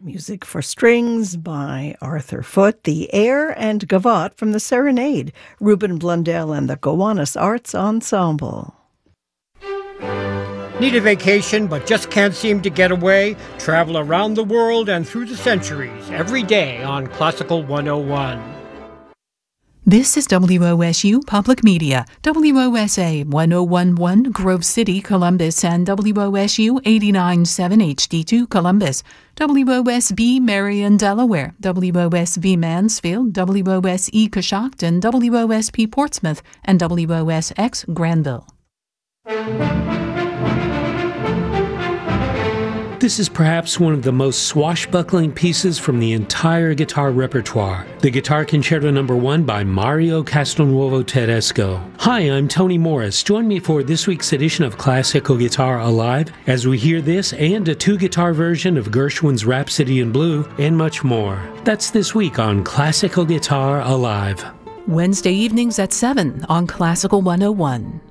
Music for strings by Arthur Foote, the air and gavotte from the Serenade, Ruben Blundell and the Gowanus Arts Ensemble. Need a vacation but just can't seem to get away? Travel around the world and through the centuries every day on Classical 101. This is WOSU Public Media, WOSA 1011 Grove City, Columbus, and WOSU 89.7 HD2 Columbus, WOSB Marion, Delaware, WOSB Mansfield, WOSE Coshocton, WOSP Portsmouth, and WOSX Granville. This is perhaps one of the most swashbuckling pieces from the entire guitar repertoire, the Guitar Concerto No. 1 by Mario Castelnuovo Tedesco. Hi, I'm Tony Morris. Join me for this week's edition of Classical Guitar Alive as we hear this and a two-guitar version of Gershwin's Rhapsody in Blue and much more. That's this week on Classical Guitar Alive. Wednesday evenings at 7 on Classical 101.